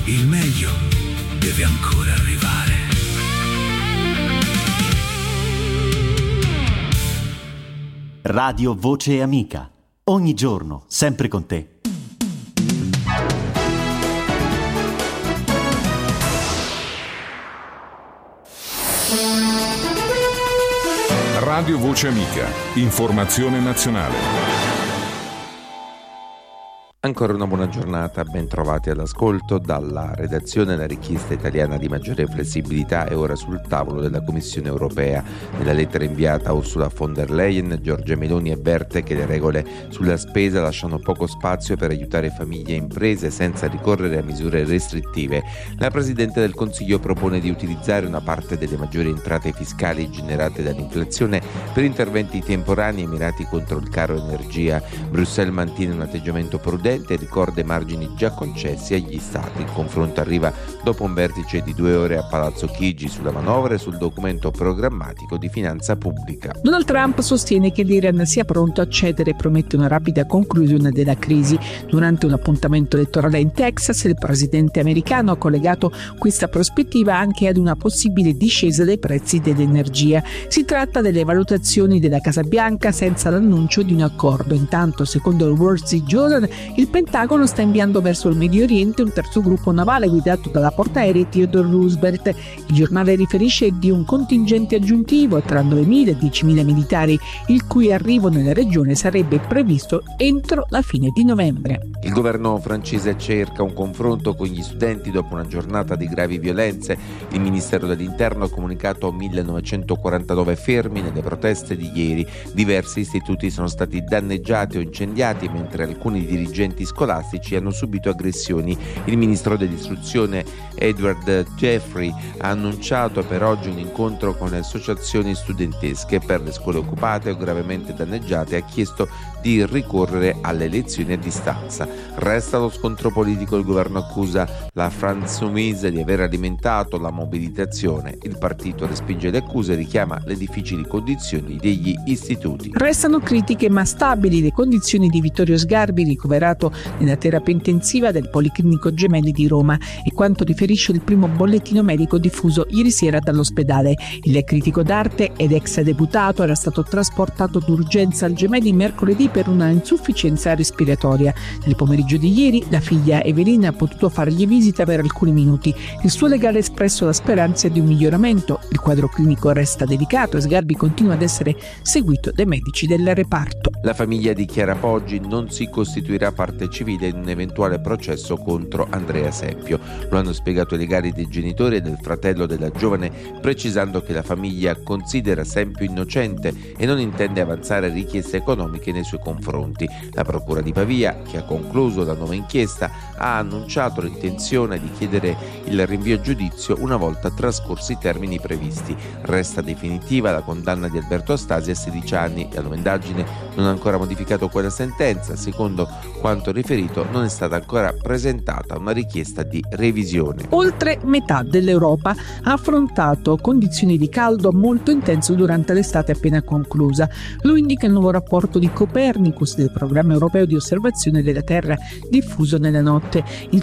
Il meglio deve ancora arrivare. Radio Voce Amica. Ogni giorno, sempre con te. Radio Voce Amica. Informazione nazionale. Ancora una buona giornata, ben trovati all'ascolto. Dalla redazione la richiesta italiana di maggiore flessibilità è ora sul tavolo della Commissione europea. Nella lettera inviata a Ursula von der Leyen, Giorgia Meloni avverte che le regole sulla spesa lasciano poco spazio per aiutare famiglie e imprese senza ricorrere a misure restrittive. La Presidente del Consiglio propone di utilizzare una parte delle maggiori entrate fiscali generate dall'inflazione per interventi temporanei mirati contro il caro energia. Bruxelles mantiene un atteggiamento prudente e ricorda i margini già concessi agli Stati. Il confronto arriva dopo un vertice di 2 ore a Palazzo Chigi sulla manovra e sul documento programmatico di finanza pubblica. Donald Trump sostiene che l'Iran sia pronto a cedere e promette una rapida conclusione della crisi. Durante un appuntamento elettorale in Texas, il presidente americano ha collegato questa prospettiva anche ad una possibile discesa dei prezzi dell'energia. Si tratta delle valutazioni della Casa Bianca senza l'annuncio di un accordo. Intanto, secondo il Wall Street Journal, il Pentagono sta inviando verso il Medio Oriente un terzo gruppo navale guidato dalla portaerei Theodore Roosevelt. Il giornale riferisce di un contingente aggiuntivo tra 9.000 e 10.000 militari, il cui arrivo nella regione sarebbe previsto entro la fine di novembre. Il governo francese cerca un confronto con gli studenti dopo una giornata di gravi violenze. Il Ministero dell'Interno ha comunicato 1949 fermi nelle proteste di ieri. Diversi istituti sono stati danneggiati o incendiati, mentre alcuni dirigenti scolastici hanno subito aggressioni. Il ministro dell'istruzione Edward Jeffrey ha annunciato per oggi un incontro con le associazioni studentesche per le scuole occupate o gravemente danneggiate e ha chiesto di ricorrere alle lezioni a distanza. Resta lo scontro politico. Il governo accusa la France Insoumise di aver alimentato la mobilitazione. Il partito respinge le accuse e richiama le difficili condizioni degli istituti. Restano critiche ma stabili le condizioni di Vittorio Sgarbi, ricoverato nella terapia intensiva del Policlinico Gemelli di Roma, e quanto riferisce il primo bollettino medico diffuso ieri sera dall'ospedale. Il critico d'arte ed ex deputato era stato trasportato d'urgenza al Gemelli mercoledì per una insufficienza respiratoria. Nel pomeriggio di ieri la figlia Evelina ha potuto fargli visita per alcuni minuti. Il suo legale ha espresso la speranza di un miglioramento. Il quadro clinico resta delicato e Sgarbi continua ad essere seguito dai medici del reparto. La famiglia di Chiara Poggi non si costituirà parte civile in un eventuale processo contro Andrea Sempio. Lo hanno spiegato i legali dei genitori e del fratello della giovane, precisando che la famiglia considera Sempio innocente e non intende avanzare richieste economiche nei suoi confronti. La procura di Pavia, che ha concluso la nuova inchiesta, ha annunciato l'intenzione di chiedere il rinvio a giudizio una volta trascorsi i termini previsti. Resta definitiva la condanna di Alberto Astasi a 16 anni. La nuova indagine non ha ancora modificato quella sentenza. Secondo quanto riferito, non è stata ancora presentata una richiesta di revisione. Oltre metà dell'Europa ha affrontato condizioni di caldo molto intenso durante l'estate appena conclusa. Lo indica il nuovo rapporto di Copernicus del programma europeo di osservazione della Terra diffuso nella notte. Il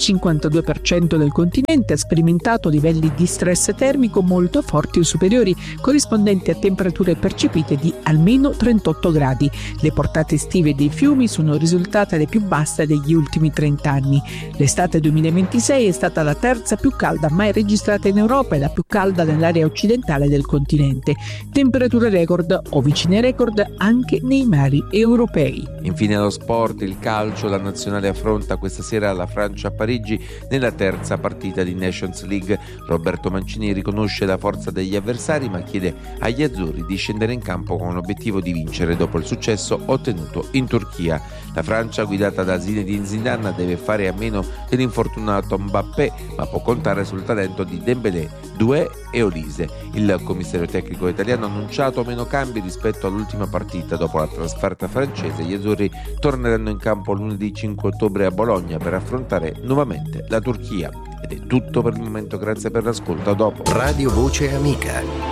52% del continente ha sperimentato livelli di stress termico molto forti o superiori, corrispondenti a temperature percepite di almeno 38 gradi. Le portate estive dei fiumi sono risultate le più basse degli ultimi 30 anni. L'estate 2026 è stata la terza più calda mai registrata in Europa e la più calda nell'area occidentale del continente. Temperature record o vicine record anche nei mari europei. Infine lo sport, il calcio, la nazionale affronta questa sera la Francia a Parigi nella terza partita di Nations League. Roberto Mancini riconosce la forza degli avversari ma chiede agli azzurri di scendere in campo con l'obiettivo di vincere dopo il successo ottenuto in Turchia. La Francia, guidata da Zinedine Zidane, deve fare a meno dell'infortunato Mbappé, ma può contare sul talento di Dembélé, Doué e Olise. Il commissario tecnico italiano ha annunciato meno cambi rispetto all'ultima partita. Dopo la trasferta francese, gli azzurri torneranno in campo lunedì 5 ottobre a Bologna per affrontare nuovamente la Turchia. Ed è tutto per il momento, grazie per l'ascolto, a dopo. Radio Voce Amica.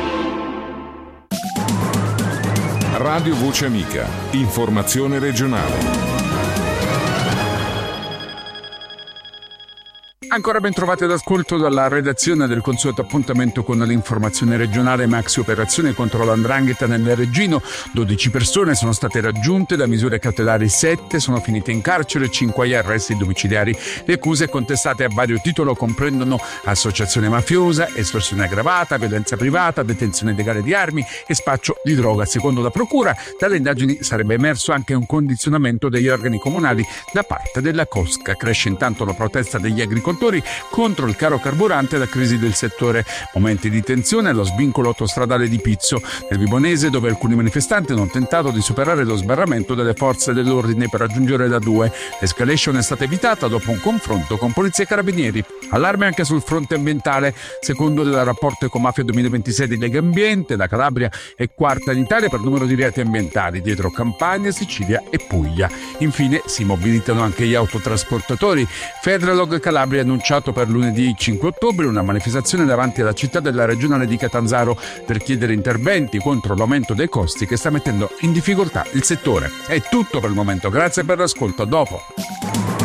Radio Voce Amica, informazione regionale. Ancora ben trovati ad ascolto dalla redazione del consueto appuntamento con l'informazione regionale. maxi operazione contro l''ndrangheta nel Reggino. 12 persone sono state raggiunte da misure cautelari, 7 sono finite in carcere, 5 agli arresti domiciliari. Le accuse contestate a vario titolo comprendono associazione mafiosa, estorsione aggravata, violenza privata, detenzione illegale di armi e spaccio di droga. Secondo la procura, dalle indagini sarebbe emerso anche un condizionamento degli organi comunali da parte della cosca. Cresce intanto la protesta degli agricoltori contro il caro carburante e la crisi del settore. Momenti di tensione allo svincolo autostradale di Pizzo, nel Vibonese, dove alcuni manifestanti hanno tentato di superare lo sbarramento delle forze dell'ordine per raggiungere la 2. L'escalation è stata evitata dopo un confronto con polizia e carabinieri. Allarme anche sul fronte ambientale. Secondo il rapporto Ecomafia 2026 di Legambiente, la Calabria è quarta in Italia per numero di reati ambientali, dietro Campania, Sicilia e Puglia. Infine si mobilitano anche gli autotrasportatori. Federalog Calabria ha annunciato per lunedì 5 ottobre una manifestazione davanti alla città della regionale di Catanzaro per chiedere interventi contro l'aumento dei costi che sta mettendo in difficoltà il settore. È tutto per il momento, grazie per l'ascolto, a dopo.